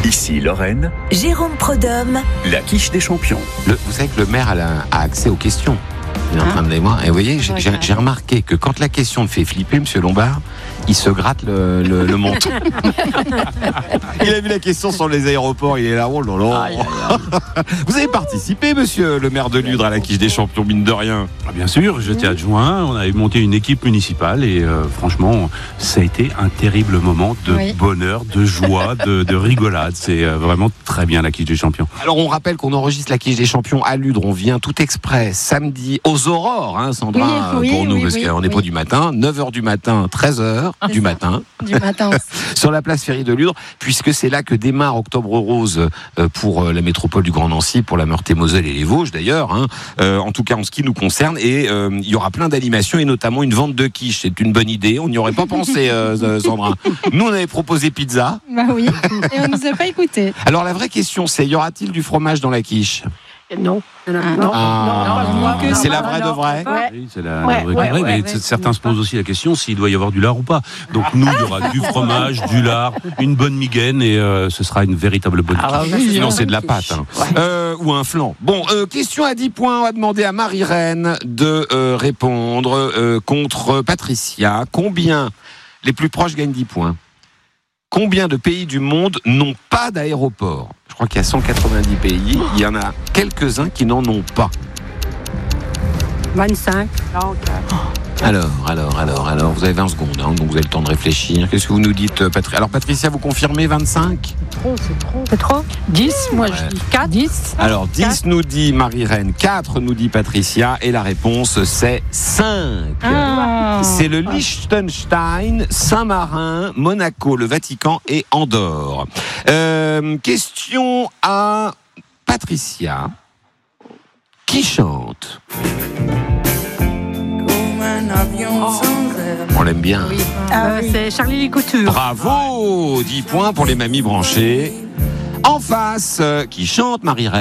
Ici Lorraine, Jérôme Prodhomme, la quiche des champions. Vous savez que le maire a accès aux questions. Il est en train de les voir. Et vous voyez, j'ai remarqué que quand la question le fait flipper, Monsieur Lombard, il se gratte le menton. Il a vu la question sur les aéroports, il est là, oh là là. Vous avez participé, Monsieur le maire de Ludre, à la quiche des champions, mine de rien. Bien sûr, j'étais adjoint, on avait monté une équipe municipale et franchement, ça a été un terrible moment de bonheur, de joie, de rigolade. C'est vraiment très bien la quiche des champions. Alors on rappelle qu'on enregistre la quiche des champions à Ludre, on vient tout exprès samedi aux aurores, hein, Sandra, pour nous, parce qu'on n'est pas du matin, 9h du matin, 13h du matin. Du matin aussi. Sur la place Ferry de Ludre, puisque c'est là que démarre Octobre Rose pour la métropole du Grand Nancy, pour la Meurthe-et-Moselle et les Vosges d'ailleurs, hein, en tout cas en ce qui nous concerne, et il y aura plein d'animations et notamment une vente de quiche. C'est une bonne idée, on n'y aurait pas pensé, Sandra. Nous on avait proposé pizza. Bah oui, et on nous a pas écouté. Alors la vraie question c'est, y aura-t-il du fromage dans la quiche ? Non. C'est la vraie de vrai. Oui, c'est la vraie de vrai, mais certains se posent aussi la question s'il doit y avoir du lard ou pas. Donc nous, il y aura du fromage, du lard, une bonne migaine et ce sera une véritable bonne quiche. Sinon c'est de la pâte, hein. Ou un flan. Bon, question à 10 points, on va demander à Marie-Reine de répondre contre Patricia. Combien, les plus proches gagnent 10 points. Combien de pays du monde n'ont pas d'aéroport ? Je crois qu'il y a 190 pays, il y en a quelques-uns qui n'en ont pas. 25. Alors, vous avez 20 secondes, hein, donc vous avez le temps de réfléchir. Qu'est-ce que vous nous dites, Patricia ? Alors, Patricia, vous confirmez 25 ? C'est trop 10, moi je dis 4. 10. Alors, 10 4. Nous dit Marie-Reine, 4 nous dit Patricia, et la réponse c'est 5. C'est le Liechtenstein, Saint-Marin, Monaco, le Vatican et Andorre. Question à Patricia. Qui chante ? On l'aime bien. Oui. C'est Charlie Couture. Bravo, 10 points pour les mamies branchées. En face, qui chante Marie-Reine ?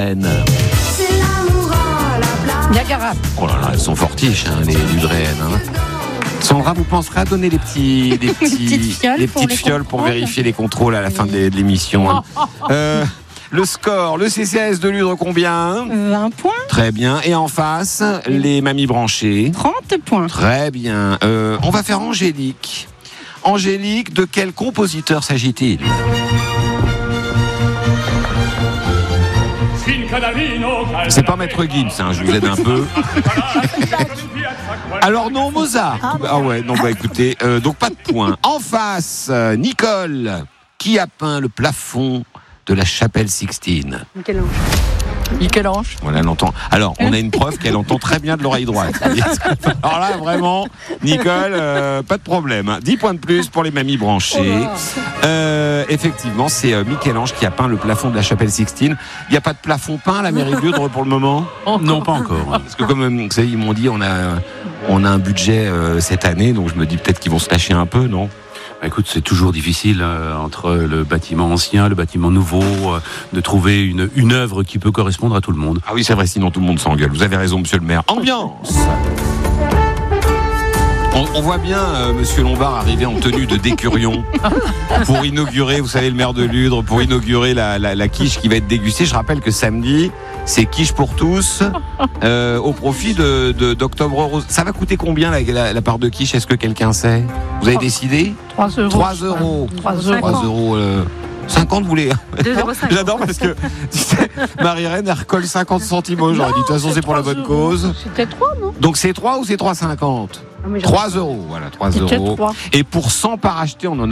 Niagara. Oh là là, elles sont fortiches, hein, les Ludréennes. Hein. Sandra, vous penserez à donner les petites fioles pour vérifier les contrôles à la fin de l'émission. Hein. Le score, le CCAS de Ludre, combien ? 20 points. Très bien. Et en face, les mamies branchées ? 30 points. Très bien. On va faire Angélique. Angélique, de quel compositeur s'agit-il ? C'est pas Maître Gims, hein, je vous aide un peu. Alors non, Mozart. Ah ouais, non, bah écoutez, donc pas de points. En face, Nicole, qui a peint le plafond de la chapelle Sixtine ? Michel-Ange. Voilà, elle entend. Alors, on a une preuve qu'elle entend très bien de l'oreille droite. Alors là, vraiment, Nicole, pas de problème. 10 points de plus pour les mamies branchées. Effectivement, c'est Michel-Ange qui a peint le plafond de la chapelle Sixtine. Il n'y a pas de plafond peint à la mairie de Ludre pour le moment ? Non, pas encore. Parce que comme vous savez, ils m'ont dit, on a un budget cette année, donc je me dis peut-être qu'ils vont se lâcher un peu, non ? Écoute, c'est toujours difficile entre le bâtiment ancien, le bâtiment nouveau, de trouver une œuvre qui peut correspondre à tout le monde. Ah oui, c'est vrai, sinon tout le monde s'engueule. Vous avez raison, monsieur le maire. Ambiance ! On voit bien monsieur Lombard arriver en tenue de décurion pour inaugurer, vous savez, le maire de Ludre, pour inaugurer la quiche qui va être dégustée. Je rappelle que samedi, c'est quiche pour tous au profit d'Octobre Rose. Ça va coûter combien la part de quiche ? Est-ce que quelqu'un sait ? Vous avez décidé ? 3 euros. 3 euros. 3 euros. 50, vous voulez ? 2,50 €. J'adore parce que tu sais, Marie-Reine, elle recolle 50 centimes. J'aurais dit, de toute façon, c'est pour la bonne cause. C'était 3, non ? Donc c'est 3 ou c'est 3,50 ? 3 euros, voilà, 3 euros. Et pour 100 parts achetées, on en a